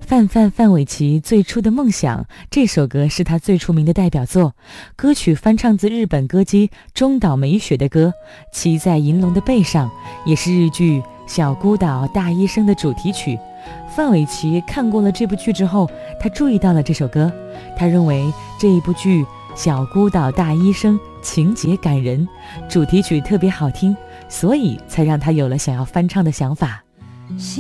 范玮琪最初的梦想，这首歌是他最出名的代表作。歌曲翻唱自日本歌姬中岛美雪的歌《骑在银龙的背上》，也是日剧《小孤岛大医生》的主题曲。范玮琪看过了这部剧之后，他注意到了这首歌，他认为这一部剧《小孤岛大医生》情节感人，主题曲特别好听，所以才让他有了想要翻唱的想法。